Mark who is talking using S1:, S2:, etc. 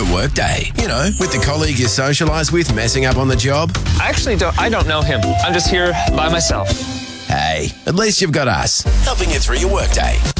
S1: your workday? You know, with the colleague you socialise with messing up on the job?
S2: I don't know him. I'm just here by myself.
S1: Hey, at least you've got us, helping you through your workday.